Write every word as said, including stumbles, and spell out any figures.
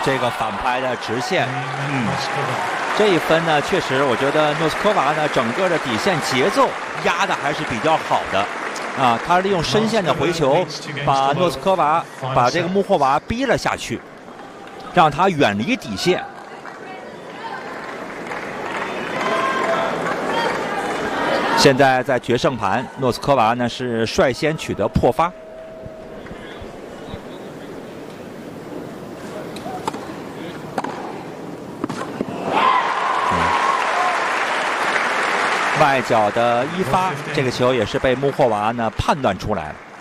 这个反拍的直线，嗯，这一分呢，确实我觉得诺斯科娃呢整个的底线节奏压的还是比较好的。啊，他利用深线的回球，把诺斯科娃把这个穆霍娃逼了下去，让他远离底线。现在在决胜盘，诺斯科娃呢是率先取得破发。外角的一发，这个球也是被穆霍娃呢判断出来了。